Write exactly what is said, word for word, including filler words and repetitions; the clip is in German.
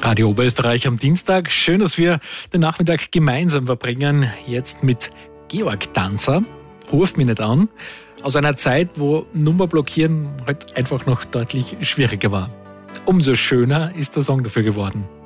Radio Oberösterreich am Dienstag. Schön, dass wir den Nachmittag gemeinsam verbringen. Jetzt mit Georg Danzer. Ruft mich nicht an. Aus einer Zeit, wo Nummer blockieren halt einfach noch deutlich schwieriger war. Umso schöner ist der Song dafür geworden.